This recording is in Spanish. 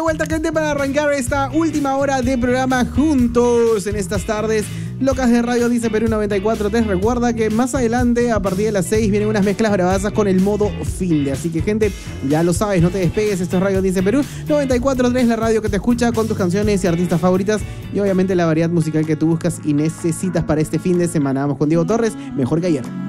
vuelta, gente, para arrancar esta última hora de programa juntos en estas tardes locas de Radio Dice Perú 94.3. Recuerda que más adelante, a partir de las 6, vienen unas mezclas bravazas con el modo finde. Así que, gente, ya lo sabes, no te despegues. Esto es Radio Dice Perú 94.3, la radio que te escucha con tus canciones y artistas favoritas. Y obviamente la variedad musical que tú buscas y necesitas para este fin de semana. Vamos con Diego Torres, mejor que ayer.